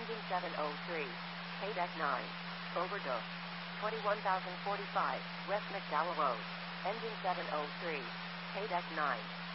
ending 703. Haydeck 9. Overdose. 21,045, West McDowell Road, ending 703. Haydeck 9.